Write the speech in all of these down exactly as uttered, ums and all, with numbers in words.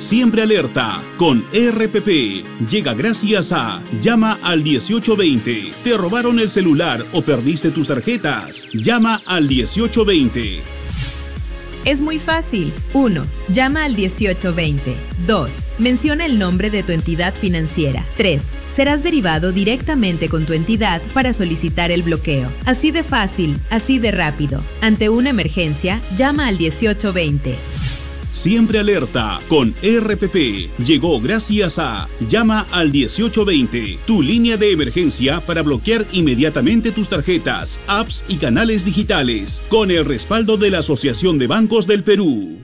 Siempre alerta con R P P. Llega gracias a Llama al dieciocho veinte. ¿Te robaron el celular o perdiste tus tarjetas? Llama al dieciocho veinte. Es muy fácil. uno. Llama al dieciocho veinte. dos. Menciona el nombre de tu entidad financiera. tres. Serás derivado directamente con tu entidad para solicitar el bloqueo. Así de fácil, así de rápido. Ante una emergencia, llama al dieciocho veinte. Siempre alerta con R P P. Llegó gracias a Llama al dieciocho veinte, tu línea de emergencia para bloquear inmediatamente tus tarjetas, apps y canales digitales, con el respaldo de la Asociación de Bancos del Perú.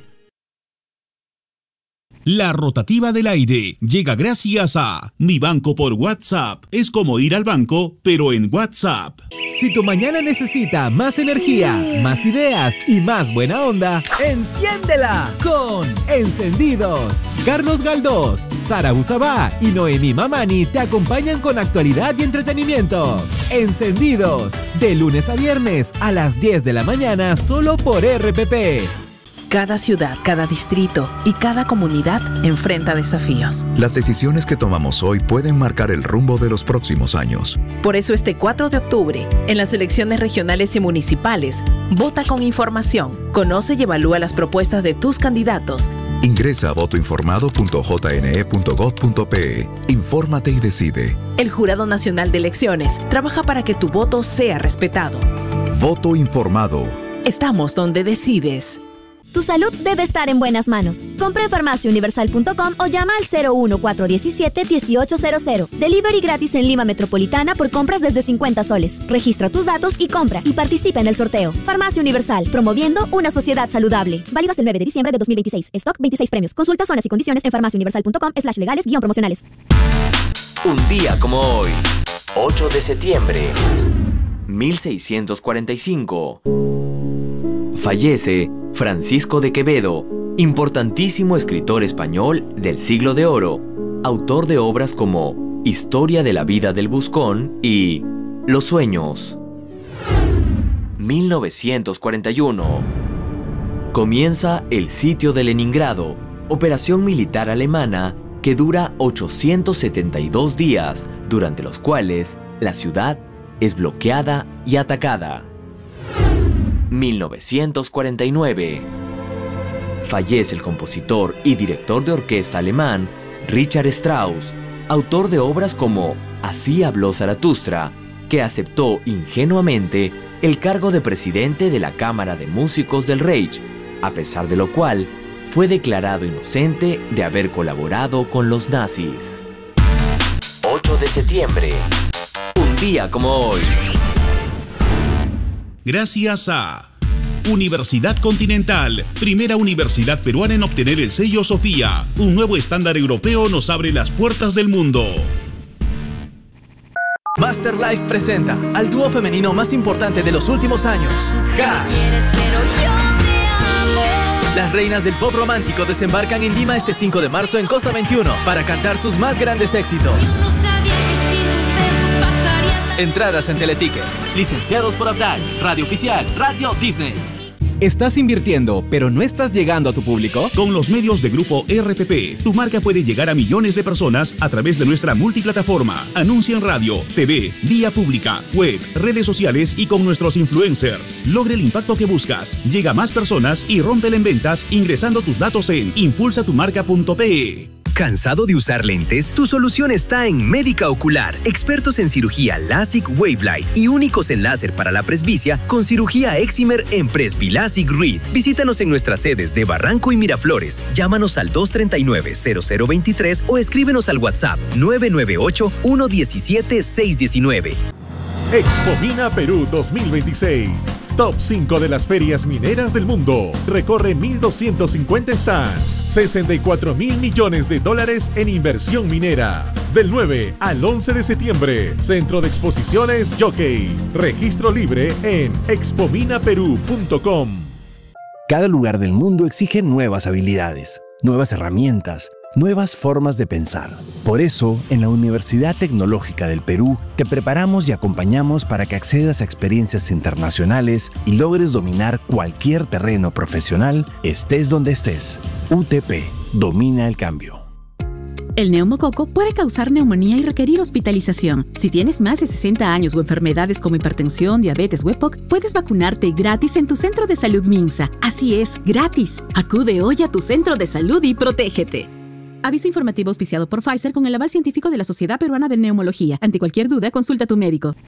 La rotativa del aire llega gracias a Mi Banco por WhatsApp. Es como ir al banco, pero en WhatsApp. Si tu mañana necesita más energía, más ideas y más buena onda, enciéndela con Encendidos. Carlos Galdós, Sara Usabá y Noemí Mamani te acompañan con actualidad y entretenimiento. Encendidos, de lunes a viernes a las diez de la mañana solo por R P P. Cada ciudad, cada distrito y cada comunidad enfrenta desafíos. Las decisiones que tomamos hoy pueden marcar el rumbo de los próximos años. Por eso este cuatro de octubre, en las elecciones regionales y municipales, vota con información, conoce y evalúa las propuestas de tus candidatos. Ingresa a voto informado punto j n e punto gov punto p e. Infórmate y decide. El Jurado Nacional de Elecciones trabaja para que tu voto sea respetado. Voto informado. Estamos donde decides. Tu salud debe estar en buenas manos. Compra en farmacia universal punto com o llama al cero uno cuatro uno siete, uno ocho cero cero. Delivery gratis en Lima Metropolitana por compras desde cincuenta soles. Registra tus datos y compra y participa en el sorteo. Farmacia Universal, promoviendo una sociedad saludable. Válido hasta el nueve de diciembre de dos mil veintiséis. Stock veintiséis premios. Consulta zonas y condiciones en farmacia universal punto com slash legales guión promocionales. Un día como hoy, ocho de septiembre, mil seiscientos cuarenta y cinco. Fallece Francisco de Quevedo, importantísimo escritor español del siglo de oro, autor de obras como Historia de la vida del Buscón y Los sueños. mil novecientos cuarenta y uno. Comienza el sitio de Leningrado, operación militar alemana que dura ochocientos setenta y dos días, durante los cuales la ciudad es bloqueada y atacada. mil novecientos cuarenta y nueve. Fallece el compositor y director de orquesta alemán Richard Strauss, autor de obras como Así habló Zaratustra, que aceptó ingenuamente el cargo de presidente de la Cámara de Músicos del Reich, a pesar de lo cual fue declarado inocente de haber colaborado con los nazis. ocho de septiembre, un día como hoy. Gracias a Universidad Continental, primera universidad peruana en obtener el sello Sofía. Un nuevo estándar europeo nos abre las puertas del mundo. Masterlife presenta al dúo femenino más importante de los últimos años, Hash. Las reinas del pop romántico desembarcan en Lima este cinco de marzo en Costa veintiuno para cantar sus más grandes éxitos. Entradas en Teleticket. Licenciados por Abdal. Radio Oficial. Radio Disney. ¿Estás invirtiendo, pero no estás llegando a tu público? Con los medios de Grupo R P P, tu marca puede llegar a millones de personas a través de nuestra multiplataforma. Anuncia en radio, T V, vía pública, web, redes sociales y con nuestros influencers. Logra el impacto que buscas. Llega a más personas y rómpela en ventas ingresando tus datos en impulsa tu marca punto p e. ¿Cansado de usar lentes? Tu solución está en Médica Ocular, expertos en cirugía LASIK Wavelight y únicos en láser para la presbicia con cirugía Excimer en Presbilasic Reed. Visítanos en nuestras sedes de Barranco y Miraflores. Llámanos al dos tres nueve, cero cero dos tres o escríbenos al WhatsApp nueve nueve ocho, uno uno siete, seis uno nueve. Expomina Perú dos mil veintiséis. Top cinco de las ferias mineras del mundo. Recorre mil doscientos cincuenta stands. sesenta y cuatro mil millones de dólares en inversión minera. Del nueve al once de septiembre. Centro de Exposiciones Jockey. Registro libre en expomina perú punto com. Cada lugar del mundo exige nuevas habilidades, nuevas herramientas, nuevas formas de pensar. Por eso, en la Universidad Tecnológica del Perú, te preparamos y acompañamos para que accedas a experiencias internacionales y logres dominar cualquier terreno profesional, estés donde estés. U T P, domina el cambio. El neumococo puede causar neumonía y requerir hospitalización. Si tienes más de sesenta años o enfermedades como hipertensión, diabetes o E P O C, puedes vacunarte gratis en tu centro de salud Minsa. Así es, gratis. Acude hoy a tu centro de salud y protégete. Aviso informativo auspiciado por Pfizer con el aval científico de la Sociedad Peruana de Neumología. Ante cualquier duda, consulta a tu médico.